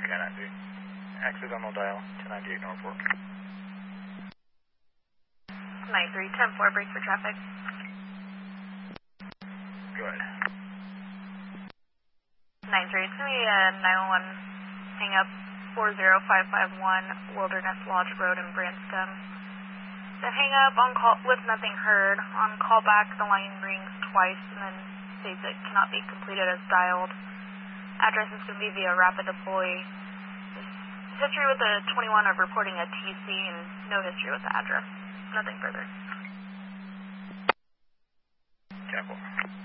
Okay, 93. Exit on the dial, 1098 Norfolk. 93, 10-4, brake for traffic. Go ahead. 93, it's going to be a 911 hang up 40551 Wilderness Lodge Road in Branston. The hang up on call with nothing heard. On callback, the line rings twice and then states it cannot be completed as dialed. Address is going to be via rapid deploy. History with the 21 of reporting a TC and no history with the address. Nothing further. 10-4.